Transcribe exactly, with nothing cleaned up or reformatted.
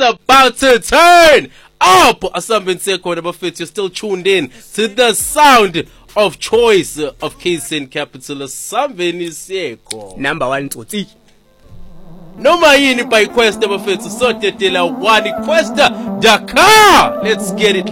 about to turn up. Asambeni sekhona bafethu, you're still tuned in to the sound of choice of K-Cent Capital. Asambeni sekho. Number one Tsotsi. Noma yini by Questa bafethu, so tetela one Questa Dakar. Let's get it.